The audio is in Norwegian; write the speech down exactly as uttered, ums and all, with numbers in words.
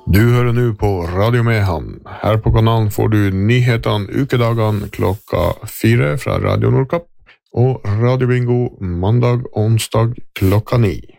Du hører nå på Radio Mehamn. Her på kanalen får du nyhetene ukedagene klokka fire fra Radio Nordkapp, og Radio Bingo mandag og onsdag klokka ni.